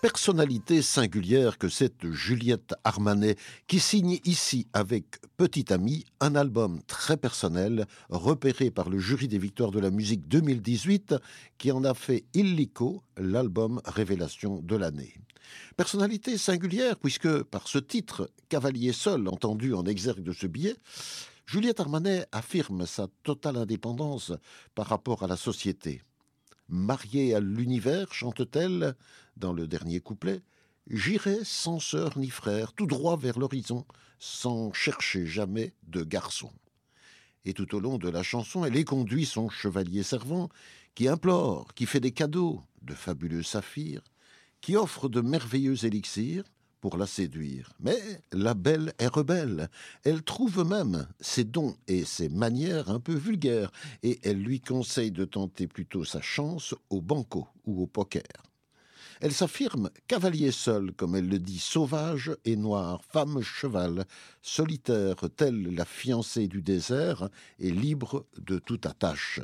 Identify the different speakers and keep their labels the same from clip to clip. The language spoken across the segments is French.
Speaker 1: Personnalité singulière que cette Juliette Armanet, qui signe ici avec Petit Ami un album très personnel repéré par le jury des Victoires de la musique 2018 qui en a fait illico l'album révélation de l'année. Personnalité singulière puisque par ce titre, Cavalier seul entendu en exergue de ce billet, Juliette Armanet affirme sa totale indépendance par rapport à la société. Mariée à l'univers, chante-t-elle dans le dernier couplet, j'irai sans sœur ni frère, tout droit vers l'horizon, sans chercher jamais de garçon. Et tout au long de la chanson, elle éconduit son chevalier servant, qui implore, qui fait des cadeaux, de fabuleux saphirs, qui offre de merveilleux élixirs pour la séduire. Mais la belle est rebelle. Elle trouve même ses dons et ses manières un peu vulgaires, et elle lui conseille de tenter plutôt sa chance au banco ou au poker. Elle s'affirme cavalier seul, comme elle le dit, sauvage et noir, femme cheval, solitaire telle la fiancée du désert et libre de toute attache.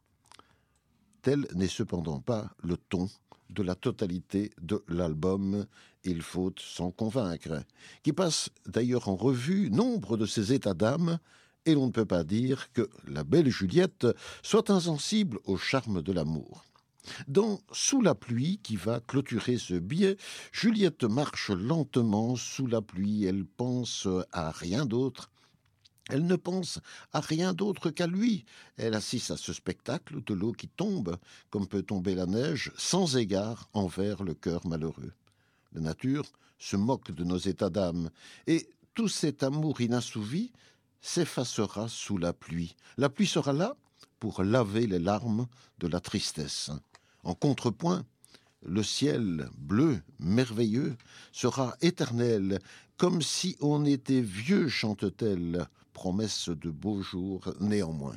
Speaker 1: Tel n'est cependant pas le ton de la totalité de l'album Il faut s'en convaincre, qui passe d'ailleurs en revue nombre de ses états d'âme, et l'on ne peut pas dire que la belle Juliette soit insensible au charme de l'amour. Dans Sous la pluie, qui va clôturer ce billet, Juliette marche lentement sous la pluie, elle pense à rien d'autre. Elle ne pense à rien d'autre qu'à lui. Elle assiste à ce spectacle de l'eau qui tombe, comme peut tomber la neige, sans égard envers le cœur malheureux. La nature se moque de nos états d'âme, et tout cet amour inassouvi s'effacera sous la pluie. La pluie sera là pour laver les larmes de la tristesse. En contrepoint, le ciel bleu, merveilleux, sera éternel, comme si on était vieux, chante-t-elle, promesse de beaux jours néanmoins.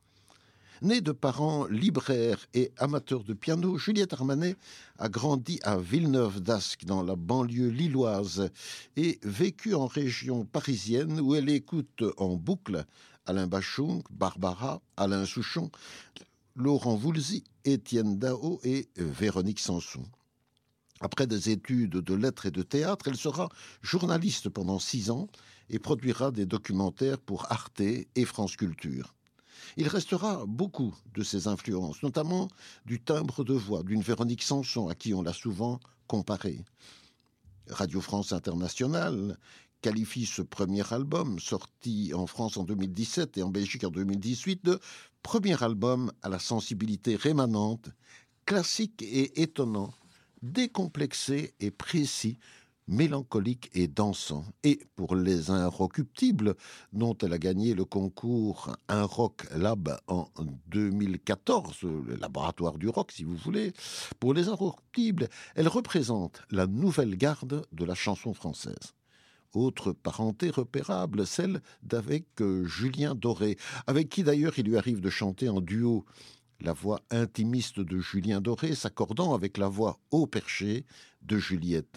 Speaker 1: Née de parents libraires et amateurs de piano, Juliette Armanet a grandi à Villeneuve-d'Ascq, dans la banlieue lilloise, et vécu en région parisienne où elle écoute en boucle Alain Bachung, Barbara, Alain Souchon, Laurent Voulzy, Étienne Dao et Véronique Sanson. Après des études de lettres et de théâtre, elle sera journaliste pendant 6 ans et produira des documentaires pour Arte et France Culture. Il restera beaucoup de ses influences, notamment du timbre de voix d'une Véronique Sanson, à qui on l'a souvent comparée. Radio France Internationale qualifie ce premier album, sorti en France en 2017 et en Belgique en 2018, de premier album à la sensibilité rémanente, classique et étonnant, décomplexé et précis, mélancolique et dansant. Et pour les Inrocuptibles, dont elle a gagné le concours Un Rock Lab en 2014, le laboratoire du rock si vous voulez, pour les Inrocuptibles, elle représente la nouvelle garde de la chanson française. Autre parenté repérable, celle d'avec Julien Doré, avec qui d'ailleurs il lui arrive de chanter en duo, la voix intimiste de Julien Doré s'accordant avec la voix haut perchée de Juliette.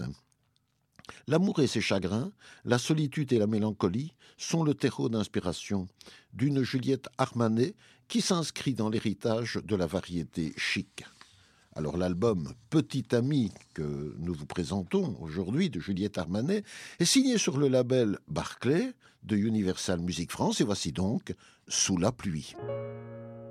Speaker 1: L'amour et ses chagrins, la solitude et la mélancolie sont le terreau d'inspiration d'une Juliette Armanet qui s'inscrit dans l'héritage de la variété chic. Alors l'album Petit Ami que nous vous présentons aujourd'hui de Juliette Armanet est signé sur le label Barclay de Universal Music France et voici donc Sous la pluie.